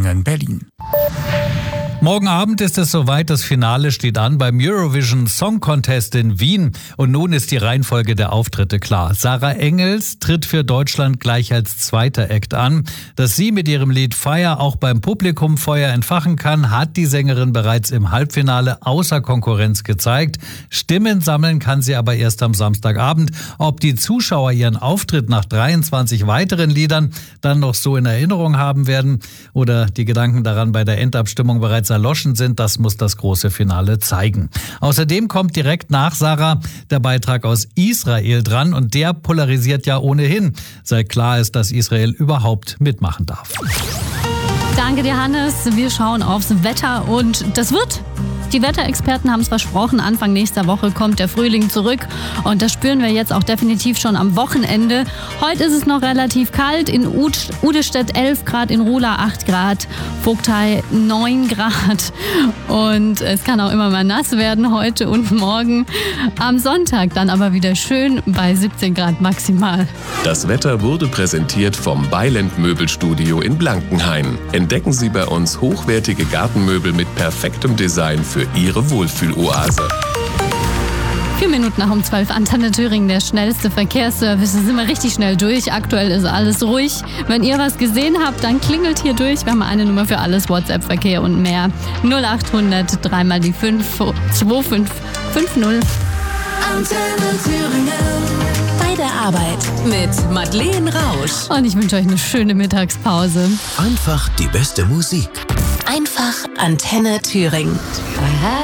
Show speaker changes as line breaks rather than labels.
Sendungen Berlin.
Morgen Abend ist es soweit, das Finale steht an beim Eurovision Song Contest in Wien. Und nun ist die Reihenfolge der Auftritte klar. Sarah Engels tritt für Deutschland gleich als zweiter Act an. Dass sie mit ihrem Lied Fire auch beim Publikum Feuer entfachen kann, hat die Sängerin bereits im Halbfinale außer Konkurrenz gezeigt. Stimmen sammeln kann sie aber erst am Samstagabend. Ob die Zuschauer ihren Auftritt nach 23 weiteren Liedern dann noch so in Erinnerung haben werden oder die Gedanken daran bei der Endabstimmung bereits erloschen sind, das muss das große Finale zeigen. Außerdem kommt direkt nach Sarah der Beitrag aus Israel dran und der polarisiert ja ohnehin, seit klar ist, dass Israel überhaupt mitmachen darf.
Danke dir, Hannes. Wir schauen aufs Wetter und das wird. Die Wetterexperten haben es versprochen, Anfang nächster Woche kommt der Frühling zurück und das spüren wir jetzt auch definitiv schon am Wochenende. Heute ist es noch relativ kalt, in Udestedt 11 Grad, in Rula 8 Grad, Vogtei 9 Grad und es kann auch immer mal nass werden heute und morgen. Am Sonntag dann aber wieder schön bei 17 Grad maximal.
Das Wetter wurde präsentiert vom Beiland Möbelstudio in Blankenhain. Entdecken Sie bei uns hochwertige Gartenmöbel mit perfektem Design für Ihre Wohlfühloase.
4 Minuten nach um 12, Antenne Thüringen, der schnellste Verkehrsservice. Da sind wir richtig schnell durch. Aktuell ist alles ruhig. Wenn ihr was gesehen habt, dann klingelt hier durch. Wir haben eine Nummer für alles, WhatsApp-Verkehr und mehr. 0800 3 mal die 5 2550.
Antenne Thüringen. Bei der Arbeit mit Madeleine Rausch.
Und ich wünsche euch eine schöne Mittagspause.
Einfach die beste Musik.
Einfach Antenne Thüringen.